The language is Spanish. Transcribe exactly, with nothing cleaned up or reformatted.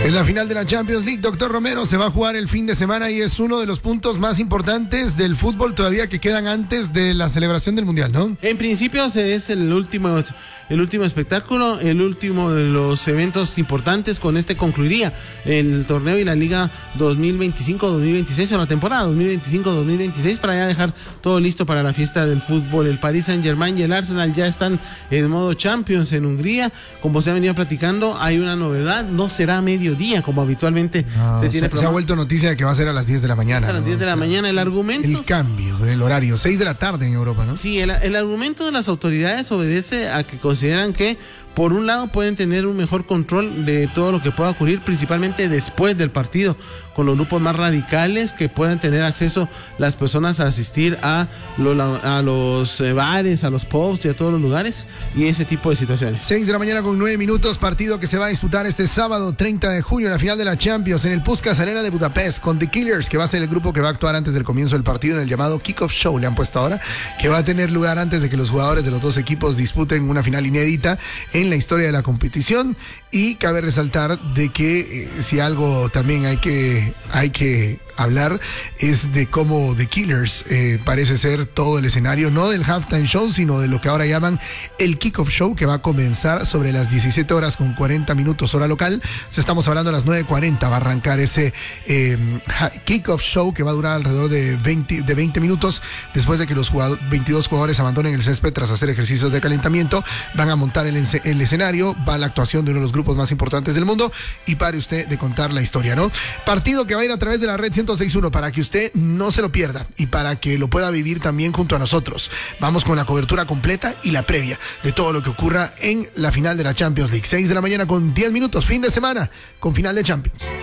En la final de la Champions League, doctor Romero, se va a jugar el fin de semana y es uno de los puntos más importantes del fútbol todavía que quedan antes de la celebración del Mundial, ¿no? En principio es el último, el último espectáculo, el último de los eventos importantes. Con este concluiría el torneo y la Liga dos mil veinticinco dos mil veintiséis o la temporada dos mil veinticinco dos mil veintiséis para ya dejar todo listo para la fiesta del fútbol. El Paris Saint-Germain y el Arsenal ya están en modo Champions en Hungría. Como se ha venido platicando, hay una novedad, no será a mediodía como habitualmente no, se tiene se, se ha vuelto noticia de que va a ser a las diez de la mañana. A las diez ¿no? de la o sea, mañana. El argumento... El cambio del horario, seis de la tarde en Europa, ¿no? Sí, el, el argumento de las autoridades obedece a que consideran que, por un lado, pueden tener un mejor control de todo lo que pueda ocurrir, principalmente después del partido, con los grupos más radicales, que puedan tener acceso las personas a asistir a, lo, a los bares, a los pubs y a todos los lugares, y ese tipo de situaciones. seis de la mañana con nueve minutos, partido que se va a disputar este sábado treinta de junio en la final de la Champions en el Puskás Arena de Budapest con The Killers, que va a ser el grupo que va a actuar antes del comienzo del partido en el llamado Kick-Off Show, le han puesto ahora, que va a tener lugar antes de que los jugadores de los dos equipos disputen una final inédita en la historia de la competición. Y cabe resaltar de que eh, si algo también hay que hay que hablar es de cómo The Killers eh, parece ser todo el escenario, no del halftime show, sino de lo que ahora llaman el kickoff show, que va a comenzar sobre las diecisiete horas con cuarenta minutos hora local. O sea, estamos hablando a las nueve cuarenta, va a arrancar ese eh, kickoff show que va a durar alrededor de veinte, de veinte minutos. Después de que los jugadores, veintidós jugadores abandonen el césped tras hacer ejercicios de calentamiento, van a montar el, el escenario, va la actuación de uno de los grupos más importantes del mundo y pare usted de contar la historia, ¿no? Partido que va a ir a través de la red ciento seis punto uno para que usted no se lo pierda y para que lo pueda vivir también junto a nosotros. Vamos con la cobertura completa y la previa de todo lo que ocurra en la final de la Champions League. seis de la mañana con diez minutos, fin de semana con final de Champions.